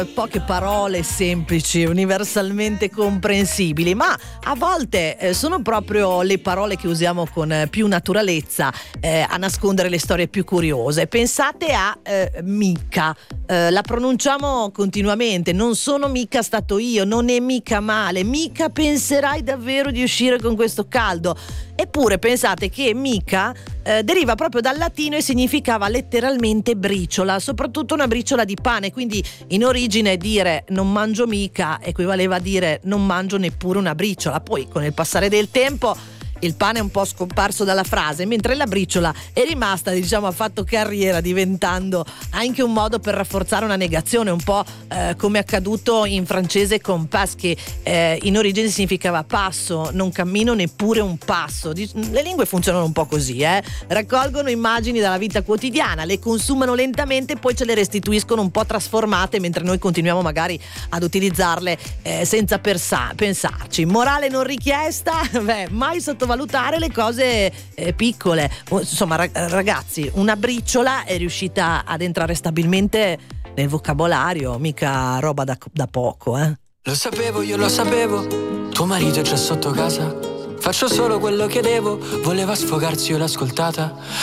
Poche parole semplici, universalmente comprensibili, ma a volte sono proprio le parole che usiamo con più naturalezza a nascondere le storie più curiose. Pensate a mica, la pronunciamo continuamente, non sono mica stato io, non è mica male, mica penserai davvero di uscire con questo caldo. Eppure pensate che mica deriva proprio dal latino e significava letteralmente briciola, soprattutto una briciola di pane, quindi in origine dire non mangio mica equivaleva a dire non mangio neppure una briciola. Poi con il passare del tempo il pane è un po' scomparso dalla frase, mentre la briciola è rimasta, diciamo, ha fatto carriera diventando anche un modo per rafforzare una negazione, un po' come è accaduto in francese con pas, che in origine significava passo, non cammino neppure un passo. Le lingue funzionano un po' così, raccolgono immagini dalla vita quotidiana, le consumano lentamente e poi ce le restituiscono un po' trasformate, mentre noi continuiamo magari ad utilizzarle senza pensarci. Morale non richiesta, mai sottovalutare le cose piccole. Insomma, ragazzi, una briciola è riuscita ad entrare stabilmente nel vocabolario, mica roba da poco, Lo sapevo, io lo sapevo, tuo marito è già sotto casa. Faccio solo quello che devo, voleva sfogarsi, io l'ho ascoltata.